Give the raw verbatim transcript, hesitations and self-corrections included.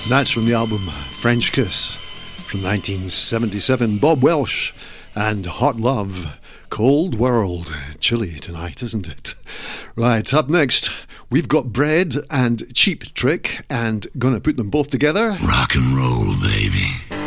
That's from the album French Kiss from nineteen seventy-seven. Bob Welsh and Hot Love. Cold world. Chilly tonight, isn't it? Right, up next, we've got Bread and Cheap Trick, and gonna put them both together. Rock and roll, baby.